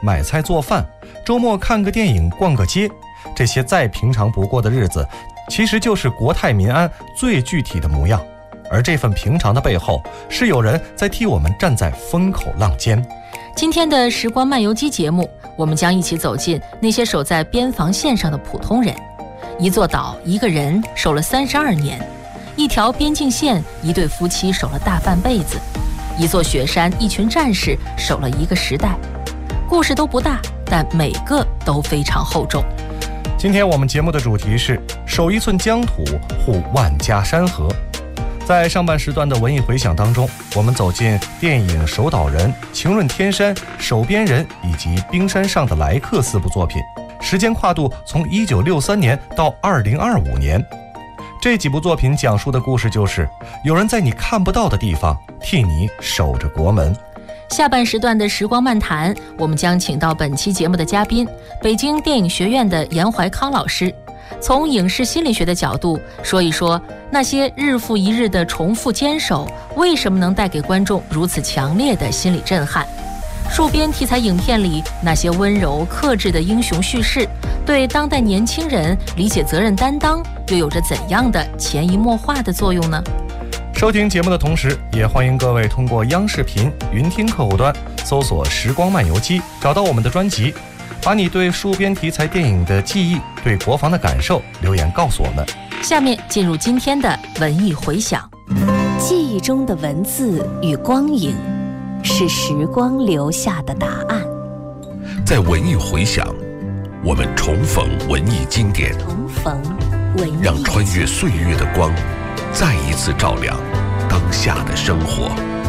买菜做饭，周末看个电影逛个街，这些再平常不过的日子，其实就是国泰民安最具体的模样。而这份平常的背后，是有人在替我们站在风口浪尖。 今天的时光漫游记节目，我们将一起走进那些守在边防线上的普通人。一座岛，一个人守了32年；一条边境线，一对夫妻守了大半辈子；一座雪山，一群战士守了一个时代。故事都不大，但每个都非常厚重。 今天我们节目的主题是守一寸疆土，护万家山河。在上半时段的文艺回响当中，我们走进电影《守岛人》、《晴润天山》、《守边人》以及《冰山上的来客》4部作品，时间跨度从1963年到2025年。这几部作品讲述的故事就是有人在你看不到的地方替你守着国门。 下半时段的时光漫谈，我们将请到本期节目的嘉宾，北京电影学院的严怀康老师，从影视心理学的角度说一说那些日复一日的重复坚守为什么能带给观众如此强烈的心理震撼。戍边题材影片里那些温柔克制的英雄叙事，对当代年轻人理解责任担当又有着怎样的潜移默化的作用呢？ 收听节目的同时，也欢迎各位通过央视频云听客户端搜索时光漫游记，找到我们的专辑，把你对戍边题材电影的记忆，对国防的感受留言告诉我们。 下面进入今天的文艺回响。 记忆中的文字与光影，是时光留下的答案。 在文艺回响，我们重逢文艺经典，让穿越岁月的光再一次照亮当下的生活。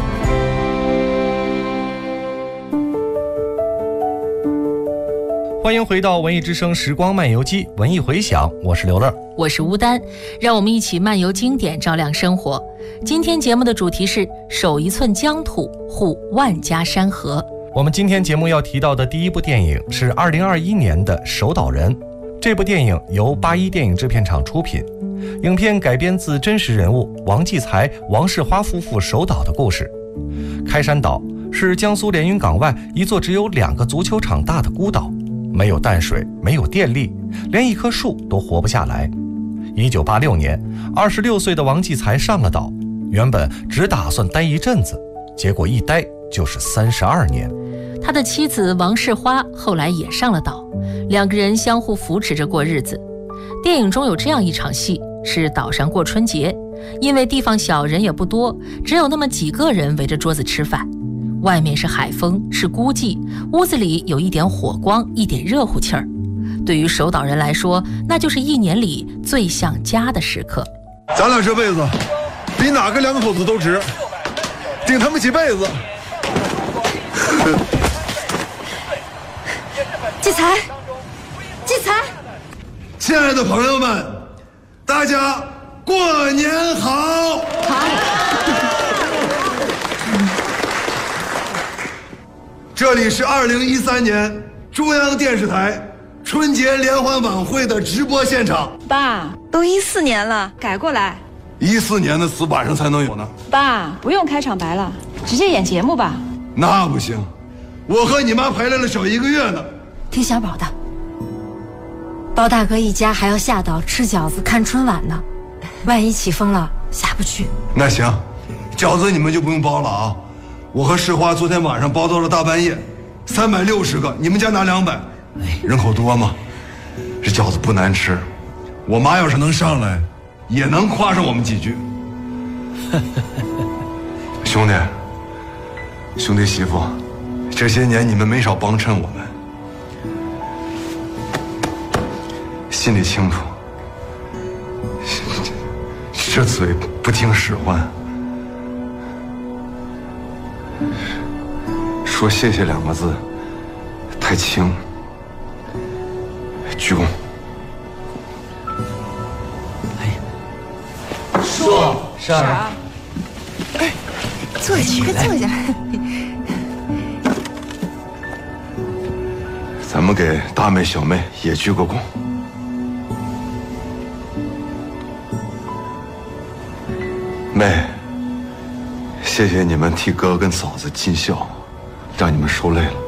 欢迎回到文艺之声时光漫游记文艺回响，我是刘乐， 我是吴丹，让我们一起漫游经典，照亮生活。今天节目的主题是守一寸疆土，护万家山河。 我们今天节目要提到的第一部电影是2021年的《守岛人》。这部电影由81电影制片厂出品，影片改编自真实人物王继才、王世花夫妇守岛的故事。开山岛是江苏连云港外一座只有2个足球场大的孤岛，没有淡水，没有电力，连一棵树都活不下来。1986年，26岁的王继才上了岛，原本只打算待一阵子，结果一待就是32年。 他的妻子王世花后来也上了岛，2个人相互扶持着过日子。电影中有这样一场戏，是岛上过春节，因为地方小，人也不多，只有那么几个人围着桌子吃饭。外面是海风，是孤寂，屋子里有一点火光，一点热乎气儿。对于守岛人来说，那就是1年里最像家的时刻。 咱俩这辈子比哪个2口子都值，顶他们几辈子。 继才， 亲爱的朋友们，大家过年好！这里是2013年中央电视台春节联欢晚会的直播现场。 爸，都14年了，改过来。 14年的词晚上才能有呢。 爸，不用开场白了，直接演节目吧。 那不行，我和你妈排练了小1个月呢。 听小宝的，包大哥一家还要下岛吃饺子看春晚呢，万一起风了下不去。 那行，饺子你们就不用包了啊，我和世花昨天晚上包到了大半夜，360个，你们家拿200，人口多吗？这饺子不难吃，我妈要是能上来，也能夸上我们几句。兄弟媳妇，这些年你们没少帮衬我们，心里清楚，这嘴不听使唤，说谢谢2个字太轻。鞠躬。 说是。 坐下，快坐下。 咱们给大妹小妹也鞠个躬。妹，谢谢你们替哥跟嫂子尽孝，让你们受累了。